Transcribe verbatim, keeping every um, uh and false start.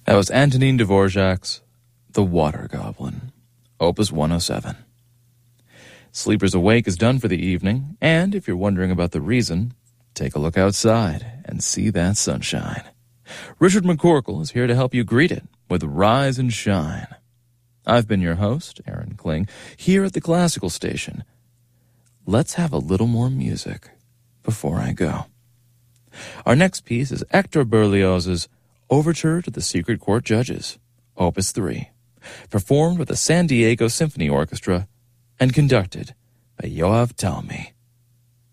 That was Antonin Dvorak's The Water Goblin, Opus one oh seven. Sleepers Awake is done for the evening, and if you're wondering about the reason, take a look outside and see that sunshine. Richard McCorkle is here to help you greet it with Rise and Shine. I've been your host, Aaron Kling, here at the Classical Station. Let's have a little more music before I go. Our next piece is Hector Berlioz's Overture to the Secret Court Judges, Opus three, performed with the San Diego Symphony Orchestra and conducted by Yoav Talmi.